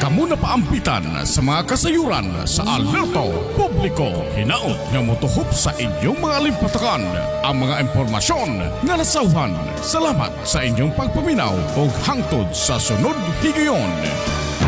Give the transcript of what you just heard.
kamo na paampitan sa mga kasayuran sa alerto publiko. Hinaot nga motuhop sa inyong mga limpatakan ang mga impormasyon nga nasawhan. Salamat sa inyong pagpaminaw o hangtod sa sunod higayon.